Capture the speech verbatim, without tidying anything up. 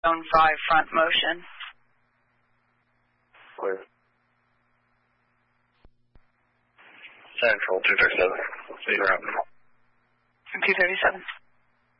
Zone five front motion. Clear. Central two thirty-seven. See you around. two thirty-seven.